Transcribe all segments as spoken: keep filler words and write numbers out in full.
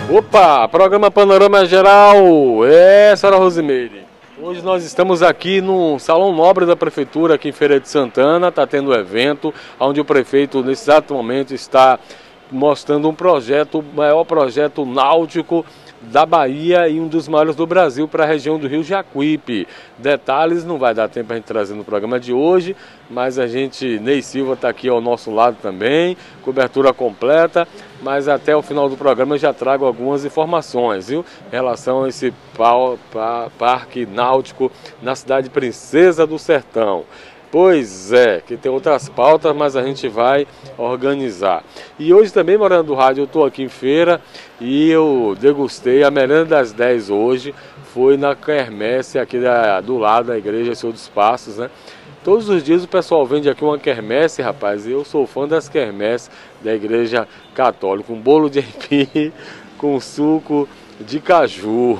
Opa, programa Panorama Geral, é, senhora Rosimeire. Hoje nós estamos aqui no Salão Nobre da Prefeitura, aqui em Feira de Santana. Está tendo um evento onde o prefeito, nesse exato momento, está mostrando um projeto, o maior projeto náutico da Bahia e um dos maiores do Brasil para a região do Rio Jacuípe. Detalhes não vai dar tempo a gente trazer no programa de hoje, mas a gente, Ney Silva está aqui ao nosso lado também, cobertura completa, mas até o final do programa eu já trago algumas informações, viu, em relação a esse parque náutico na cidade Princesa do Sertão. Pois é, que tem outras pautas, mas a gente vai organizar. E hoje também, Morando do Rádio, eu estou aqui em feira e eu degustei a merenda das dez hoje. Foi na quermesse aqui da, do lado da igreja Senhor dos Passos, né? Todos os dias o pessoal vende aqui uma quermesse, rapaz, e eu sou fã das quermesses da igreja católica. Um bolo de aipim com suco de caju.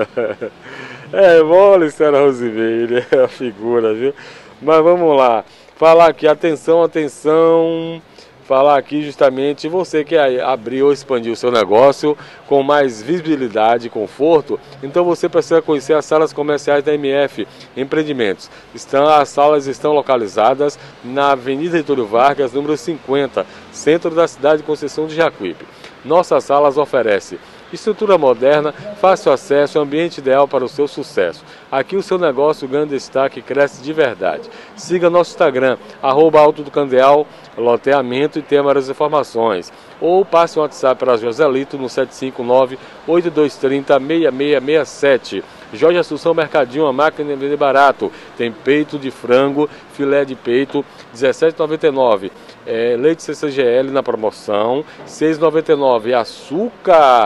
É mole, senhora Rosimeire, é a figura, viu? Mas vamos lá, falar aqui, atenção, atenção, falar aqui justamente você que abriu ou expandiu o seu negócio com mais visibilidade e conforto, então você precisa conhecer as salas comerciais da M F Empreendimentos. Estão, as salas estão localizadas na Avenida Getúlio Vargas, número cinquenta, centro da cidade de Conceição de Jacuípe. Nossas salas oferecem estrutura moderna, fácil acesso, ambiente ideal para o seu sucesso. Aqui o seu negócio ganha destaque e cresce de verdade. Siga nosso Instagram, arroba Alto do Candeal, loteamento, e tenha mais informações. Ou passe um WhatsApp para Joselito no sete cinco nove, oito dois três zero, seis seis seis sete. Jorge Assunção Mercadinho, a máquina de vender barato. Tem peito de frango, filé de peito, dezessete reais e noventa e nove centavos. É, leite C C G L na promoção, seis reais e noventa e nove centavos. Açúcar,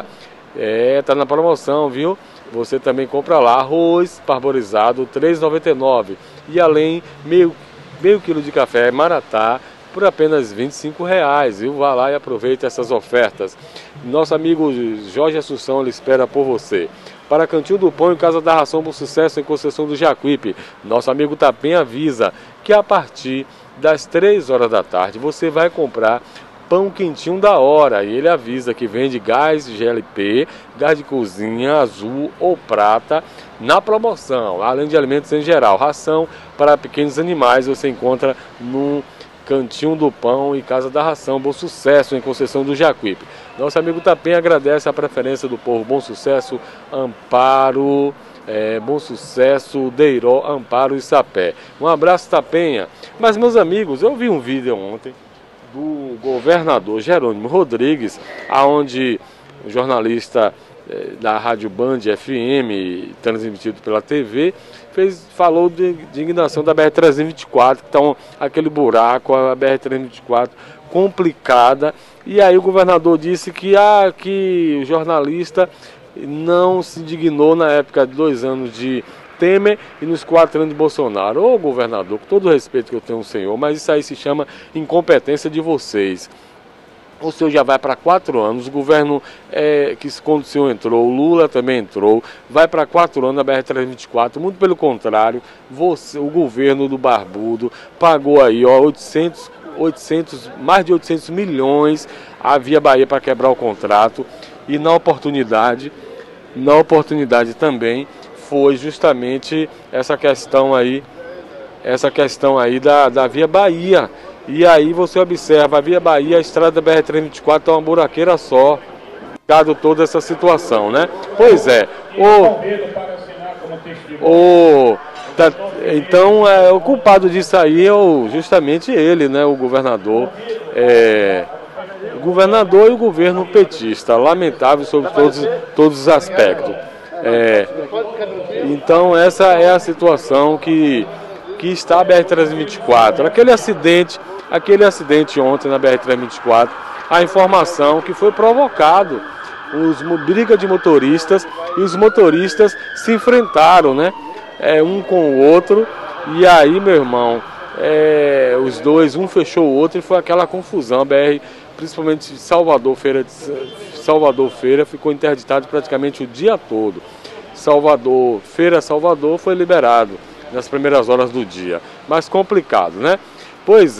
é, tá na promoção, viu? Você também compra lá arroz parborizado, três reais e noventa e nove centavos. E além, meio, meio quilo de café Maratá por apenas vinte e cinco reais, viu? Vá lá e aproveite essas ofertas. Nosso amigo Jorge Assunção, ele espera por você. Para Cantinho do Pão e Casa da Ração, Bom Sucesso em Conceição do Jacuípe, nosso amigo Tapem avisa que a partir das três horas da tarde você vai comprar pão quentinho da hora, e ele avisa que vende gás G L P, gás de cozinha azul ou prata na promoção, além de alimentos em geral. Ração para pequenos animais você encontra no Cantinho do Pão e Casa da Ração, Bom Sucesso em Conceição do Jacuípe. Nosso amigo Tapem agradece a preferência do povo. Bom Sucesso, Amparo, é, Bom Sucesso, Deiró, Amparo e Sapé. Um abraço, Tapenha. Mas, meus amigos, eu vi um vídeo ontem do governador Jerônimo Rodrigues, aonde o jornalista eh, da Rádio Band F M, transmitido pela T V, fez, falou de, de indignação da B R trezentos e vinte e quatro, que está um, aquele buraco, a B R trezentos e vinte e quatro complicada, e aí o governador disse que, ah, que o jornalista não se indignou na época de dois anos de Temer e nos quatro anos de Bolsonaro. Ô governador, com todo o respeito que eu tenho ao senhor, mas isso aí se chama incompetência de vocês. O senhor já vai para quatro anos, o governo é, que quando o senhor entrou, o Lula também entrou, vai para quatro anos na B R trezentos e vinte e quatro, muito pelo contrário, você, o governo do Barbudo pagou aí ó, oitocentos, oitocentos, mais de oitocentos milhões à Via Bahia para quebrar o contrato, e na oportunidade, na oportunidade também, foi justamente essa questão aí, essa questão aí da, da Via Bahia. E aí você observa, a Via Bahia, a estrada da B R trezentos e vinte e quatro é uma buraqueira só, dado toda essa situação, né? Pois é, o, o, tá, então é, o culpado disso aí é o, justamente ele, né? O governador, é, o governador e o governo petista, lamentável sobre todos, todos os aspectos. É, então essa é a situação que, que está a B R trezentos e vinte e quatro. Aquele acidente, aquele acidente ontem na B R trezentos e vinte e quatro, a informação que foi provocado, os briga de motoristas, e os motoristas se enfrentaram, né? É, um com o outro, e aí, meu irmão, é, os dois, um fechou o outro e foi aquela confusão. A B R, principalmente Salvador Feira de Salvador Feira, ficou interditado praticamente o dia todo. Salvador, Feira Salvador foi liberado nas primeiras horas do dia, mas complicado, né? Pois é,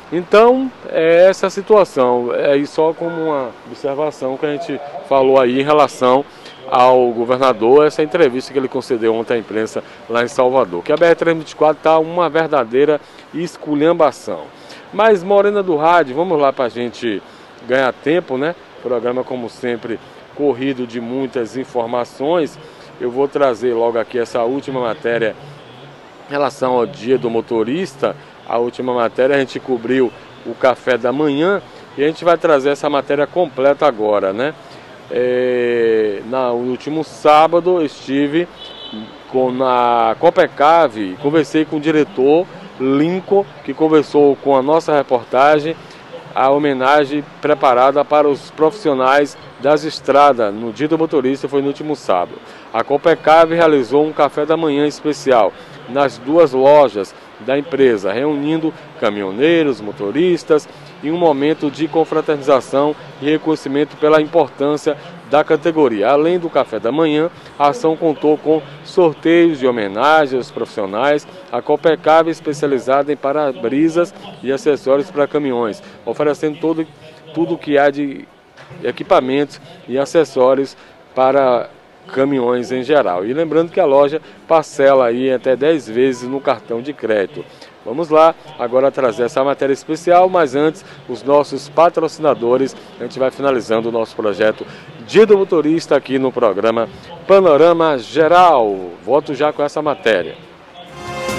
Então, é essa a situação, é só como uma observação que a gente falou aí em relação ao governador, essa entrevista que ele concedeu ontem à imprensa lá em Salvador, que a B R trezentos e vinte e quatro está uma verdadeira esculhambação. Mas, Morena do Rádio, vamos lá para a gente ganhar tempo, né? Programa, como sempre, corrido de muitas informações. Eu vou trazer logo aqui essa última matéria em relação ao Dia do Motorista. A última matéria a gente cobriu o café da manhã e a gente vai trazer essa matéria completa agora, né? É, na, no último sábado estive com, na Copecave, conversei com o diretor Lincoln, que conversou com a nossa reportagem a homenagem preparada para os profissionais das estradas no Dia do Motorista, foi no último sábado. A Copecave realizou um café da manhã especial nas duas lojas da empresa, reunindo caminhoneiros, motoristas, em um momento de confraternização e reconhecimento pela importância da categoria. Além do café da manhã, a ação contou com sorteios de homenagem aos profissionais, a Copecave especializada em para-brisas e acessórios para caminhões, oferecendo todo, tudo o que há de equipamentos e acessórios para caminhões em geral. E lembrando que a loja parcela aí até dez vezes no cartão de crédito. Vamos lá, agora trazer essa matéria especial, mas antes, os nossos patrocinadores, a gente vai finalizando o nosso projeto Dia do Motorista aqui no programa Panorama Geral. Volto já com essa matéria.